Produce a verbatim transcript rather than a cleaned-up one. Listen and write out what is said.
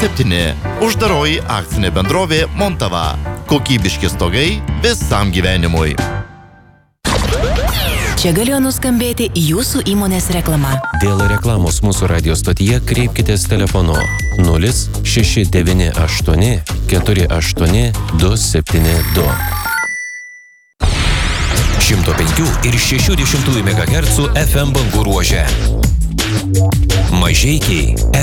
septyni. Uždaroji akcinė bendrovė Montava. Kokybiški stogai visam gyvenimui. Čia galėjo nuskambėti jūsų įmonės reklama. Dėl reklamos mūsų radio stotyje kreipkitės telefonu nulis šeši devyni aštuoni keturi aštuoni du septyni du. šimto penkių ir šešių dešimtųjų megahercų F M bangų ruože. Mažeikiai